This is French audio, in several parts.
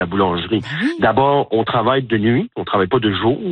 la boulangerie. Oui. D'abord, on travaille de nuit, on travaille pas de jour.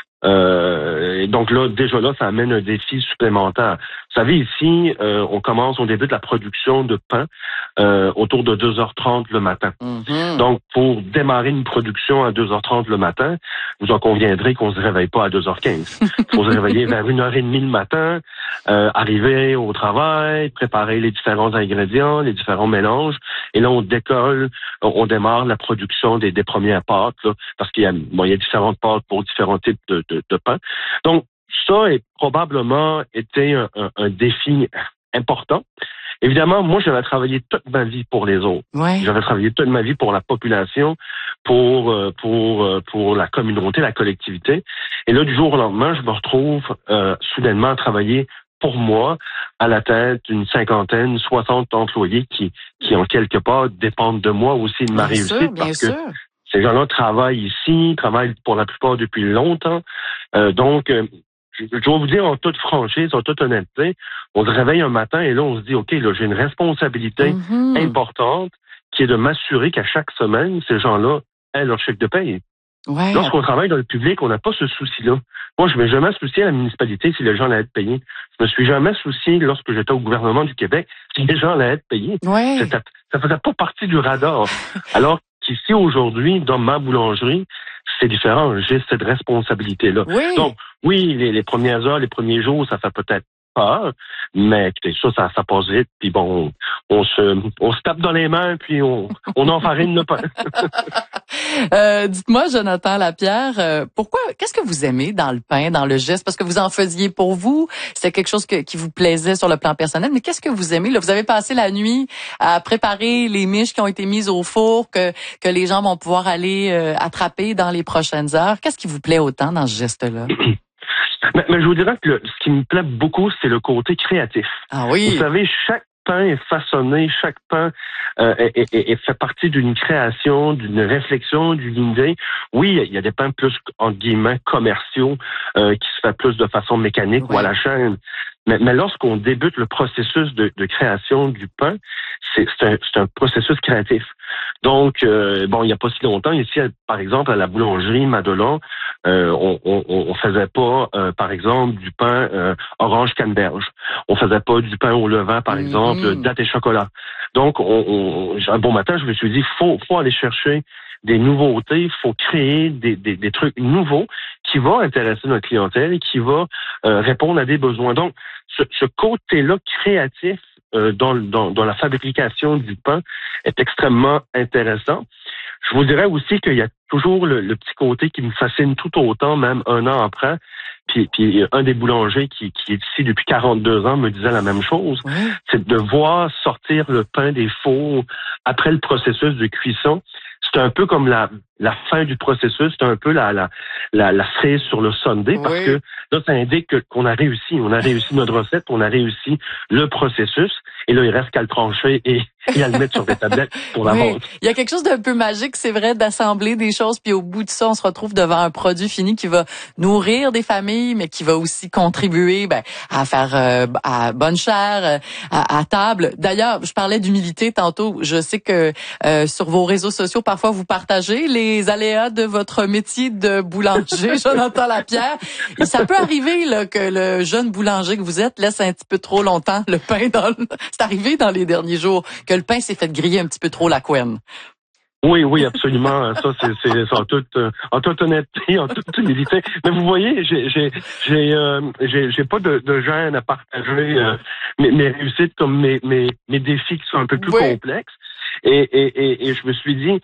Et donc là, déjà là, ça amène un défi supplémentaire. Vous savez, ici, on débute la production de pain autour de 2h30 le matin. Mm-hmm. Donc, pour démarrer une production à 2h30 le matin, vous en conviendrez qu'on se réveille pas à 2h15. Il faut se réveiller vers 1h30 le matin, arriver au travail, préparer les différents ingrédients, les différents mélanges, et là, on décolle, on démarre la production des premières pâtes, là, parce qu'il y a différentes pâtes pour différents types de pain. Donc, ça a probablement été un défi important. Évidemment, moi, j'avais travaillé toute ma vie pour les autres. Ouais. J'avais travaillé toute ma vie pour la population, pour la communauté, la collectivité. Et là, du jour au lendemain, je me retrouve soudainement à travailler pour moi à la tête d'une 50, 60 employés qui en quelque part dépendent de moi aussi, de ma réussite. Bien parce sûr. que ces gens-là travaillent ici, travaillent pour la plupart depuis longtemps. Donc, je dois vous dire en toute franchise, en toute honnêteté, on se réveille un matin et là, on se dit, OK, là, j'ai une responsabilité importante qui est de m'assurer qu'à chaque semaine, ces gens-là aient leur chèque de paye. Ouais. Lorsqu'on travaille dans le public, on n'a pas ce souci-là. Moi, je ne m'ai jamais soucié à la municipalité si les gens allaient être payés. Je me suis jamais soucié lorsque j'étais au gouvernement du Québec si les gens allaient être payés. Ouais. Ça faisait pas partie du radar. Alors qu'ici, aujourd'hui, dans ma boulangerie, c'est différent. J'ai cette responsabilité-là. Oui. Donc, oui, les premières heures, les premiers jours, ça fait peut-être peur, mais écoutez, ça passe vite, puis bon, on se tape dans les mains, puis on enfarine le pain. Dites-moi, Jonathan Lapierre, qu'est-ce que vous aimez dans le pain, dans le geste? Parce que vous en faisiez pour vous, c'est quelque chose qui vous plaisait sur le plan personnel, mais qu'est-ce que vous aimez? Là, vous avez passé la nuit à préparer les miches qui ont été mises au four, que les gens vont pouvoir aller attraper dans les prochaines heures. Qu'est-ce qui vous plaît autant dans ce geste-là? Mais je vous dirais que ce qui me plaît beaucoup, c'est le côté créatif. Ah oui. Vous savez, chaque pain est façonné, chaque pain est fait partie d'une création, d'une réflexion, d'une idée. Oui, il y a des pains plus, entre guillemets, commerciaux qui se fait plus de façon mécanique ou à la chaîne. Mais lorsqu'on débute le processus de création du pain, c'est un processus créatif. Donc, il n'y a pas si longtemps, ici, par exemple, à la boulangerie Madelon, on faisait pas, par exemple, du pain orange canneberge. On faisait pas du pain au levain, par exemple, date et chocolat. Donc, un bon matin, je me suis dit, faut aller chercher des nouveautés, faut créer des trucs nouveaux qui vont intéresser notre clientèle et qui va répondre à des besoins. Donc, ce côté-là créatif dans la fabrication du pain est extrêmement intéressant. Je vous dirais aussi qu'il y a toujours le petit côté qui me fascine tout autant, même un an après. Puis un des boulangers qui est ici depuis 42 ans me disait la même chose. C'est de voir sortir le pain des fours après le processus de cuisson. C'est un peu comme la fin du processus, c'est un peu la cerise sur le sundae, parce que là, ça indique qu'on a réussi. On a réussi notre recette, on a réussi le processus, et là, il reste qu'à le trancher et à le mettre sur des tablettes pour la vente. Il y a quelque chose d'un peu magique, c'est vrai, d'assembler des choses, puis au bout de ça, on se retrouve devant un produit fini qui va nourrir des familles, mais qui va aussi contribuer à faire à bonne chère, à table. D'ailleurs, je parlais d'humilité tantôt. Je sais que sur vos réseaux sociaux, parfois, vous partagez les aléas de votre métier de boulanger, Jonathan Lapierre. Et ça peut arriver là que le jeune boulanger que vous êtes laisse un petit peu trop longtemps le pain C'est arrivé dans les derniers jours que le pain s'est fait griller un petit peu trop la couenne. Oui, absolument. Ça, c'est en toute honnêteté, en toute humilité. Mais vous voyez, j'ai pas de gêne à partager mes réussites comme mes défis qui sont un peu plus complexes. Et je me suis dit,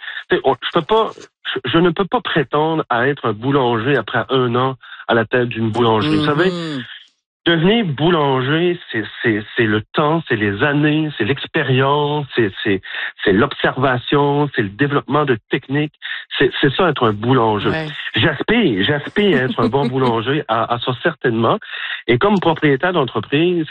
je ne peux pas prétendre à être un boulanger après un an à la tête d'une boulangerie. Vous savez, devenir boulanger, c'est le temps, c'est les années, c'est l'expérience, c'est l'observation, c'est le développement de techniques. C'est ça être un boulanger. J'aspire à être un bon boulanger, à ça certainement. Et comme propriétaire d'entreprise,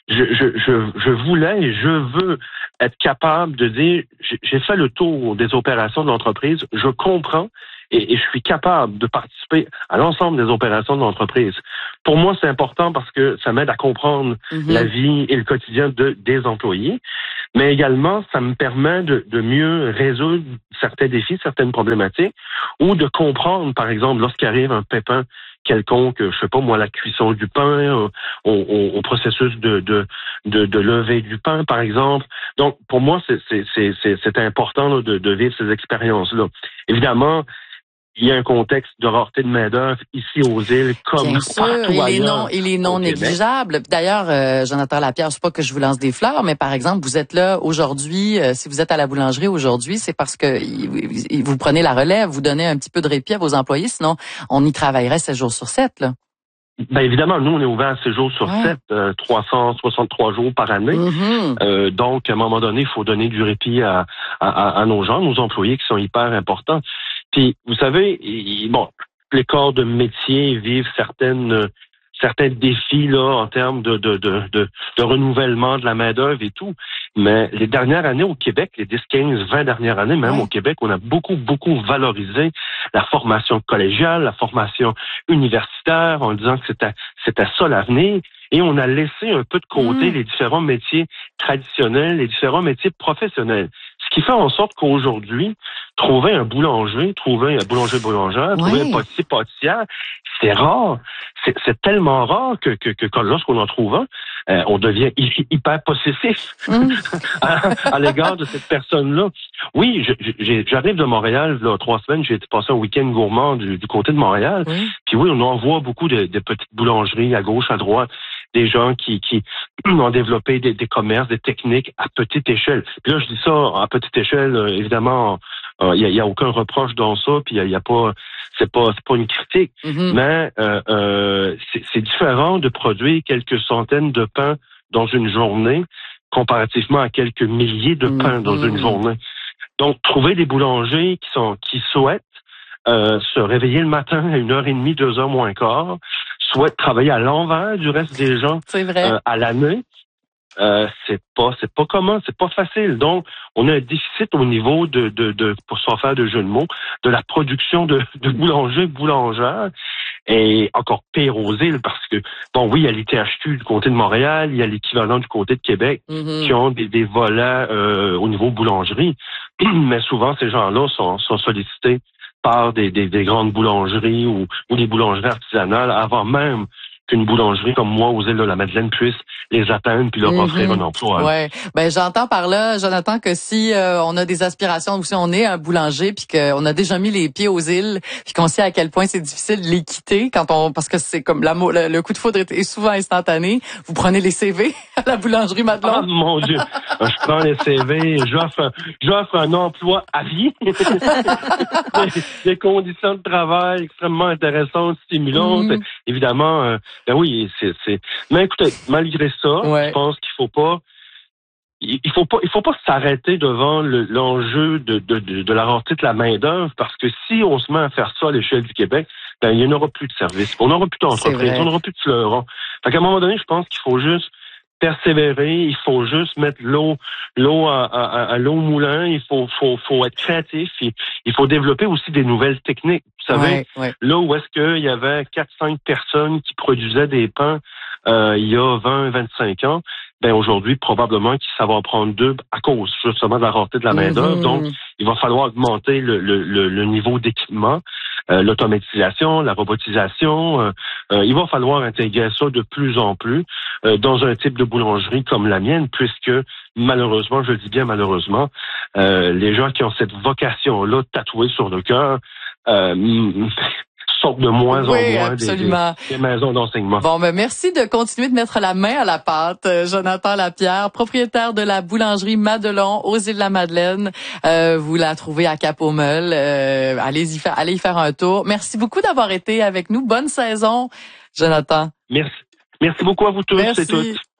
je voulais et je veux être capable de dire, j'ai fait le tour des opérations de l'entreprise, je comprends et je suis capable de participer à l'ensemble des opérations de l'entreprise. Pour moi, c'est important parce que ça m'aide à comprendre la vie et le quotidien des employés, mais également, ça me permet de mieux résoudre certains défis, certaines problématiques, ou de comprendre, par exemple, lorsqu'il arrive un pépin quelconque, je sais pas moi, la cuisson du pain, au processus de lever du pain, par exemple. Donc, pour moi, c'est important là, de vivre ces expériences-là. Évidemment, il y a un contexte de rareté de main-d'œuvre ici aux îles, comme bien sûr, partout ailleurs. Il est non négligeable. D'ailleurs, Jonathan Lapierre, c'est pas que je vous lance des fleurs, mais par exemple, vous êtes là aujourd'hui, si vous êtes à la boulangerie aujourd'hui, c'est parce que vous prenez la relève, vous donnez un petit peu de répit à vos employés, sinon on y travaillerait 7 jours sur 7, là. Ben évidemment, nous, on est ouvert 7 jours sur 7, 363 jours par année. Donc, à un moment donné, il faut donner du répit à nos gens, nos employés qui sont hyper importants. Puis, vous savez, bon, les corps de métier vivent certains défis là en termes de renouvellement de la main-d'œuvre et tout. Mais les dernières années au Québec, les 10, 15, 20 dernières années, même au Québec, on a beaucoup valorisé la formation collégiale, la formation universitaire, en disant que c'était ça l'avenir. Et on a laissé un peu de côté les différents métiers traditionnels, les différents métiers professionnels. Ce qui fait en sorte qu'aujourd'hui, trouver un boulanger, trouver un boulanger-boulangère, trouver un pâtissier-pâtissière, c'est rare. C'est tellement rare que lorsqu'on en trouve un, on devient hyper possessif à l'égard de cette personne-là. Oui, j'arrive de Montréal, là, 3 semaines, j'ai été passer un week-end gourmand du côté de Montréal. Puis oui, on en voit beaucoup de petites boulangeries à gauche, à droite, des gens qui ont développé des commerces, des techniques à petite échelle. Puis là, je dis ça à petite échelle, évidemment, il y a aucun reproche dans ça, puis il y a pas, c'est pas une critique, mais c'est différent de produire quelques centaines de pains dans une journée comparativement à quelques milliers de pains dans une journée. Donc, trouver des boulangers qui souhaitent se réveiller le matin à 1h30, 2h moins quart, souhaitent travailler à l'envers du reste des gens à l'année. C'est pas commun, c'est pas facile. Donc, on a un déficit au niveau pour s'en faire de jeu de mots, de la production de boulangers. Et encore pire aux îles parce que, bon, oui, il y a l'ITHQ du côté de Montréal, il y a l'équivalent du côté de Québec qui ont des volets au niveau boulangerie. Mais souvent, ces gens-là sont sollicités par des grandes boulangeries ou des boulangeries artisanales avant même qu'une boulangerie comme moi aux îles de la Madeleine puisse les atteindre puis leur offrir un emploi. Ouais, ben j'entends par là, Jonathan, que si on a des aspirations ou si on est un boulanger puis qu'on a déjà mis les pieds aux îles puis qu'on sait à quel point c'est difficile de les quitter parce que c'est comme le coup de foudre est souvent instantané. Vous prenez les CV à la boulangerie Madelon. Oh mon Dieu, je prends les CV, j'offre un emploi à vie, des conditions de travail extrêmement intéressantes, stimulantes, évidemment. Ben oui, c'est. Mais écoutez, malgré ça, je pense qu'il faut pas. Il faut pas s'arrêter devant l'enjeu de la rareté de la main-d'œuvre parce que si on se met à faire ça à l'échelle du Québec, ben il n'y en aura plus de services, on n'aura plus d'entreprises, on n'aura plus de fleurons. Fait qu'à un moment donné, je pense qu'il faut juste persévérer, il faut juste mettre l'eau à l'eau au moulin, il faut être créatif, il faut développer aussi des nouvelles techniques. Vous savez, là où est-ce qu'il y avait 4-5 personnes qui produisaient des pains il y a 20-25 ans, ben aujourd'hui, probablement que ça va en prendre 2 à cause justement de la rareté de la main-d'œuvre. Donc, il va falloir augmenter le niveau d'équipement, l'automatisation, la robotisation. Il va falloir intégrer ça de plus en plus dans un type de boulangerie comme la mienne, puisque malheureusement, je le dis bien malheureusement, les gens qui ont cette vocation-là tatouée sur le cœur sortent de moins en moins des maisons d'enseignement. Bon, ben merci de continuer de mettre la main à la pâte, Jonathan Lapierre, propriétaire de la boulangerie Madelon aux Îles-de-la-Madeleine. Vous la trouvez à Cap-aux-Meules. Allez y faire un tour. Merci beaucoup d'avoir été avec nous. Bonne saison, Jonathan. Merci beaucoup à vous tous et toutes.